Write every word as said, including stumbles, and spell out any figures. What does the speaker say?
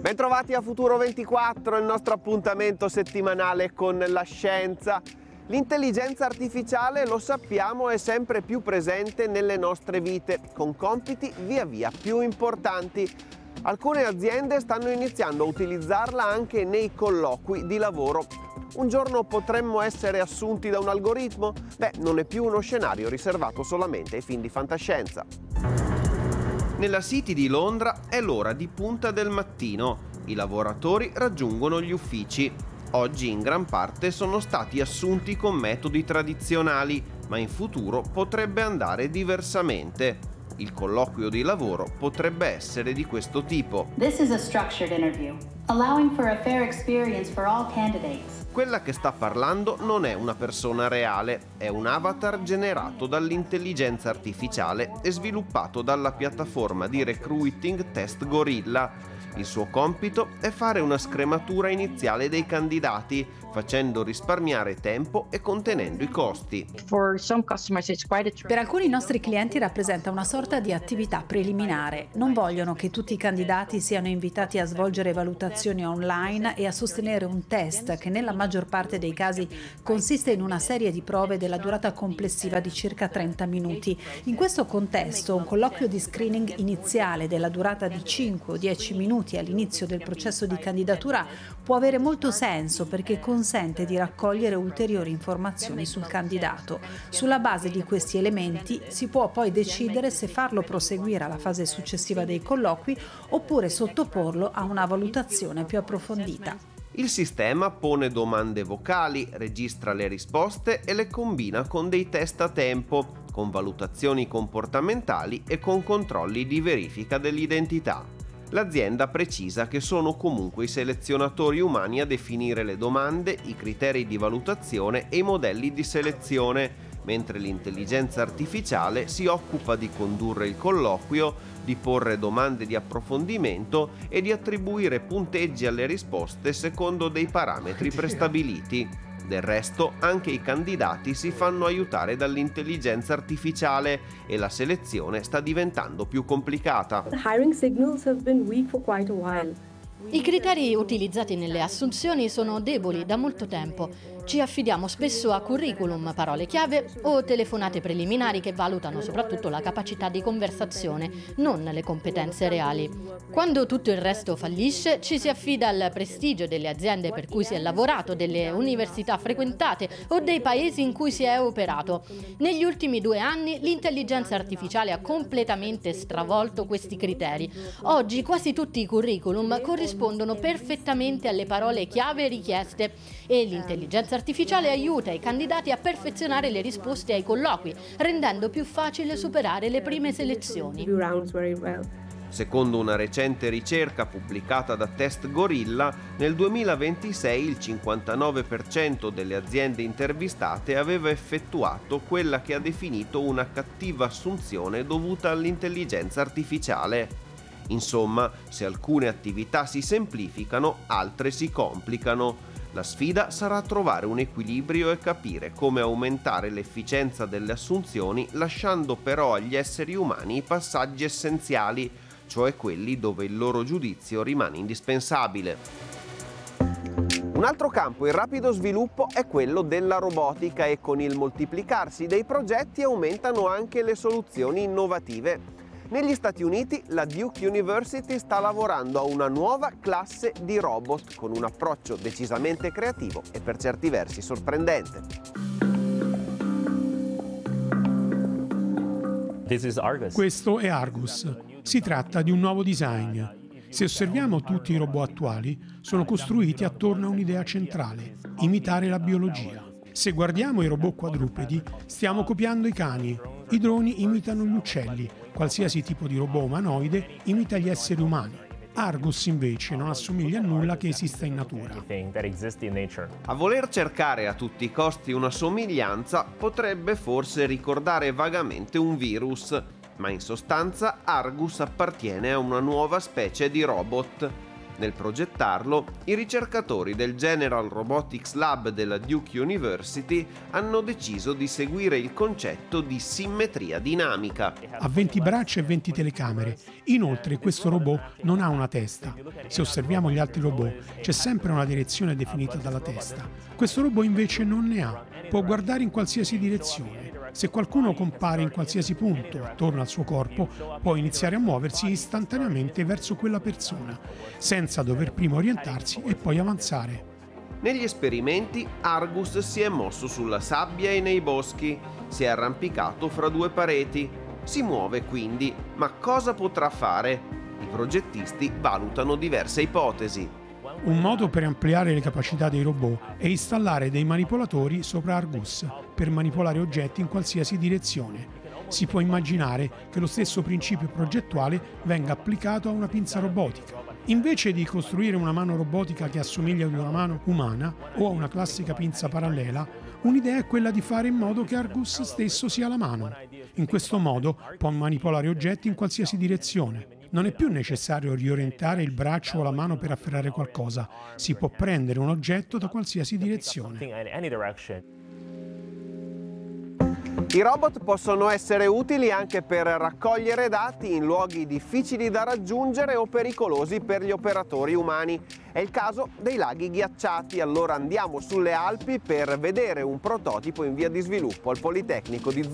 Bentrovati a Futuro ventiquattro, il nostro appuntamento settimanale con la scienza. L'intelligenza artificiale, lo sappiamo, è sempre più presente nelle nostre vite, con compiti via via più importanti. Alcune aziende stanno iniziando a utilizzarla anche nei colloqui di lavoro. Un giorno potremmo essere assunti da un algoritmo? Beh, non è più uno scenario riservato solamente ai film di fantascienza. Nella City di Londra è l'ora di punta del mattino. I lavoratori raggiungono gli uffici. Oggi in gran parte sono stati assunti con metodi tradizionali, ma in futuro potrebbe andare diversamente. Il colloquio di lavoro potrebbe essere di questo tipo. This is a structured interview, allowing for a fair experience for all candidates. Quella che sta parlando non è una persona reale, è un avatar generato dall'intelligenza artificiale e sviluppato dalla piattaforma di recruiting Test Gorilla. Il suo compito è fare una scrematura iniziale dei candidati, facendo risparmiare tempo e contenendo i costi. Per alcuni nostri clienti rappresenta una sorta di attività preliminare. Non vogliono che tutti i candidati siano invitati a svolgere valutazioni online e a sostenere un test che nella maggior parte dei casi consiste in una serie di prove della durata complessiva di circa trenta minuti. In questo contesto, un colloquio di screening iniziale della durata di cinque o dieci minuti all'inizio del processo di candidatura può avere molto senso perché consente di raccogliere ulteriori informazioni sul candidato. Sulla base di questi elementi si può poi decidere se farlo proseguire alla fase successiva dei colloqui oppure sottoporlo a una valutazione più approfondita. Il sistema pone domande vocali, registra le risposte e le combina con dei test a tempo, con valutazioni comportamentali e con controlli di verifica dell'identità. L'azienda precisa che sono comunque i selezionatori umani a definire le domande, i criteri di valutazione e i modelli di selezione, mentre l'intelligenza artificiale si occupa di condurre il colloquio, di porre domande di approfondimento e di attribuire punteggi alle risposte secondo dei parametri prestabiliti. Del resto, anche i candidati si fanno aiutare dall'intelligenza artificiale e la selezione sta diventando più complicata. The hiring signals have been weak for quite a while. I criteri utilizzati nelle assunzioni sono deboli da molto tempo. Ci affidiamo spesso a curriculum, parole chiave o telefonate preliminari che valutano soprattutto la capacità di conversazione, non le competenze reali. Quando tutto il resto fallisce, ci si affida al prestigio delle aziende per cui si è lavorato, delle università frequentate o dei paesi in cui si è operato. Negli ultimi due anni l'intelligenza artificiale ha completamente stravolto questi criteri. Oggi quasi tutti i curriculum corrispondono perfettamente alle parole chiave richieste e l'intelligenza artificiale aiuta i candidati a perfezionare le risposte ai colloqui, rendendo più facile superare le prime selezioni. Secondo una recente ricerca pubblicata da Test Gorilla, nel duemilaventisei il cinquantanove per cento delle aziende intervistate aveva effettuato quella che ha definito una cattiva assunzione dovuta all'intelligenza artificiale. Insomma, se alcune attività si semplificano, altre si complicano. La sfida sarà trovare un equilibrio e capire come aumentare l'efficienza delle assunzioni, lasciando però agli esseri umani i passaggi essenziali, cioè quelli dove il loro giudizio rimane indispensabile. Un altro campo in rapido sviluppo è quello della robotica e con il moltiplicarsi dei progetti aumentano anche le soluzioni innovative. Negli Stati Uniti la Duke University sta lavorando a una nuova classe di robot con un approccio decisamente creativo e per certi versi sorprendente. Questo è Argus. Si tratta di un nuovo design. Se osserviamo tutti i robot attuali, sono costruiti attorno a un'idea centrale: imitare la biologia. Se guardiamo i robot quadrupedi, stiamo copiando i cani. I droni imitano gli uccelli. Qualsiasi tipo di robot umanoide imita gli esseri umani. Argus invece non assomiglia a nulla che esista in natura. A voler cercare a tutti i costi una somiglianza, potrebbe forse ricordare vagamente un virus, ma in sostanza Argus appartiene a una nuova specie di robot. Nel progettarlo, i ricercatori del General Robotics Lab della Duke University hanno deciso di seguire il concetto di simmetria dinamica. Ha venti braccia e venti telecamere. Inoltre questo robot non ha una testa. Se osserviamo gli altri robot, c'è sempre una direzione definita dalla testa. Questo robot invece non ne ha. Può guardare in qualsiasi direzione. Se qualcuno compare in qualsiasi punto attorno al suo corpo, può iniziare a muoversi istantaneamente verso quella persona, senza dover prima orientarsi e poi avanzare. Negli esperimenti, Argus si è mosso sulla sabbia e nei boschi, si è arrampicato fra due pareti, si muove quindi, ma cosa potrà fare? I progettisti valutano diverse ipotesi. Un modo per ampliare le capacità dei robot è installare dei manipolatori sopra Argus per manipolare oggetti in qualsiasi direzione. Si può immaginare che lo stesso principio progettuale venga applicato a una pinza robotica. Invece di costruire una mano robotica che assomiglia ad una mano umana o a una classica pinza parallela, un'idea è quella di fare in modo che Argus stesso sia la mano. In questo modo può manipolare oggetti in qualsiasi direzione. Non è più necessario riorientare il braccio o la mano per afferrare qualcosa. Si può prendere un oggetto da qualsiasi direzione. I robot possono essere utili anche per raccogliere dati in luoghi difficili da raggiungere o pericolosi per gli operatori umani. È il caso dei laghi ghiacciati. Allora andiamo sulle Alpi per vedere un prototipo in via di sviluppo al Politecnico di Zurigo.